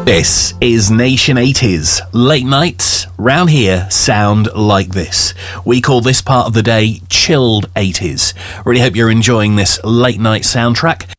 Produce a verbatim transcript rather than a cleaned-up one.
This is Nation eighties. Late nights round here sound like this. We call this part of the day chilled eighties. Really hope you're enjoying this late night soundtrack.